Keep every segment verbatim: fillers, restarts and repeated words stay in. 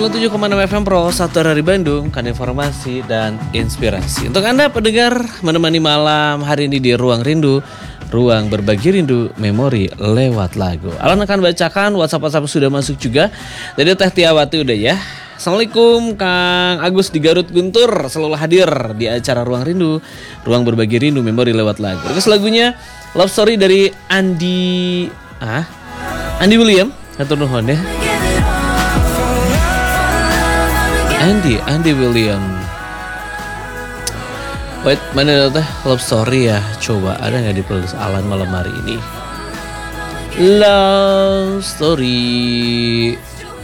puluh tujuh koma enam F M Pro satu dari Bandung, kan informasi dan inspirasi. Untuk Anda pendengar menemani malam hari ini di Ruang Rindu, ruang berbagi rindu memori lewat lagu. Alan akan bacakan WhatsApp-WhatsApp sudah masuk juga. Jadi Teh Tiawati udah ya. Assalamualaikum Kang Agus di Garut Guntur, selalu hadir di acara Ruang Rindu, ruang berbagi rindu memori lewat lagu. Terus lagunya Love Story dari Andi ah Andi William. Hatur nuhun ya. Andy, Andy William. Wait, mana teh Love Story ya? Coba ada nggak di playlist Alan malam hari ini? Love Story.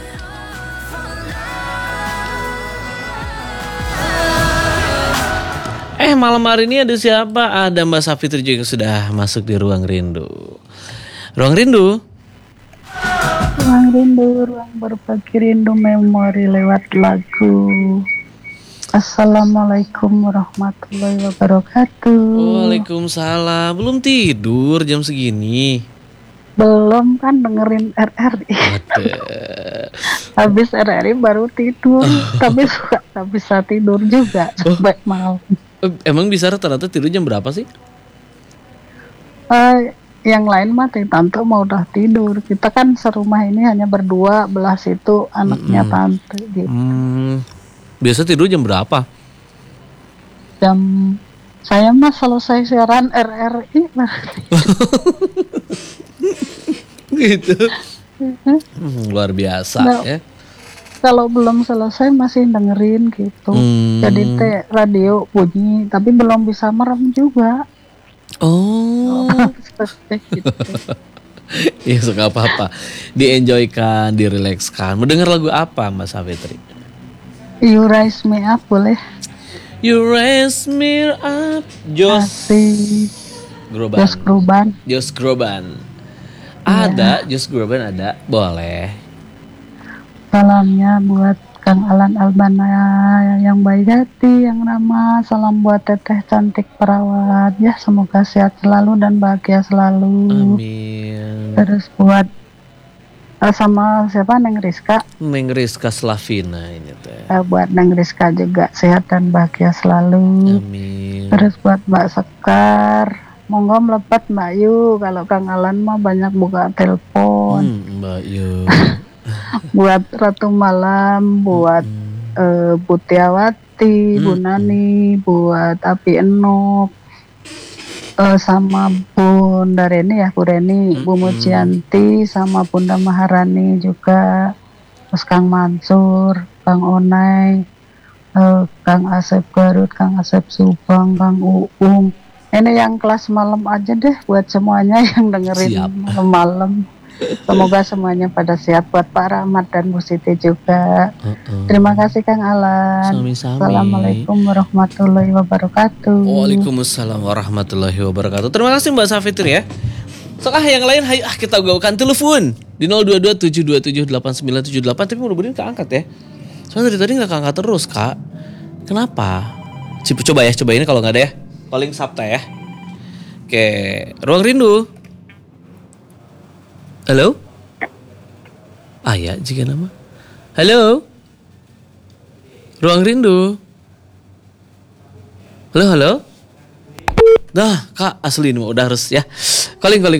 Eh malam hari ini ada siapa? Ada Mbak Safitri juga sudah masuk di Ruang Rindu. Ruang Rindu. Ruang rindu, ruang berbagi rindu memori lewat lagu. Assalamualaikum warahmatullahi wabarakatuh. Waalaikumsalam. Belum tidur jam segini? Belum, kan dengerin R R I. Habis R R I baru tidur. Tapi suka tak bisa tidur juga sampai oh. malam. Emang bisa rata-rata tidur jam berapa sih? Uh, Yang lain mah tante mau udah tidur. Kita kan serumah ini hanya berdua, belah situ anaknya mm-hmm. tante gitu. Mm. Biasa tidur jam berapa? Jam saya mah selesai siaran R R I gitu. hmm, luar biasa nah, ya. Kalau belum selesai masih dengerin gitu. Mm. Jadi teh radio bunyi tapi belum bisa merem juga. Oh, ya suka apa-apa, dienjoykan, direlekskan. Mau denger lagu apa Mbak Safitri? You Raise Me Up boleh? You Raise Me Up, Jos Groban. Jos Groban. Jos Groban. Ada, ya. Jos Groban ada, boleh. Salamnya buat Kang Alan Albana yang baik hati, yang ramah. Salam buat teteh cantik perawat ya, semoga sehat selalu dan bahagia selalu. Amin. Terus buat uh, sama siapa Neng Rizka? Neng Rizka Slavina ini teh. Uh, buat Neng Rizka juga sehat dan bahagia selalu. Amin. Terus buat Mbak Sekar, monggo melepat Mbak Yu. Kalau Kang Alan mah banyak buka telepon. Hmm, Mbak Yu. Buat Ratu Malam, buat hmm. uh, Putiawati, hmm. Bu Nani, buat Api Enop, uh, sama Bunda Reni ya, Bu Reni, hmm. Bu Mujianti, sama Bunda Maharani juga, terus Kang Mansur, Kang Onai, uh, Kang Asep Garut, Kang Asep Subang, Kang Uung. Ini yang kelas malam aja deh buat semuanya yang dengerin malam-malam. Semoga semuanya pada siap, buat Pak Rahmat dan Bu Siti juga. Uh-uh. Terima kasih Kang Alan. Sami-sami. Assalamualaikum warahmatullahi wabarakatuh. Waalaikumsalam warahmatullahi wabarakatuh. Terima kasih Mbak Safitri ya. Sok ah yang lain, hayu ah kita gaulkan telepon di nol dua dua tujuh dua tujuh delapan sembilan tujuh delapan. Tapi mudah-mudahan keangkat ya. Soalnya dari tadi nggak keangkat terus Kak. Kenapa? Coba ya, coba ini kalau nggak ada ya. Calling Sabta ya. Oke, Ruang Rindu. Halo? Ah ya, jika nama. Halo? Ruang Rindu. Halo, halo? Dah, Kak, asli ini udah harus ya. Calling, calling.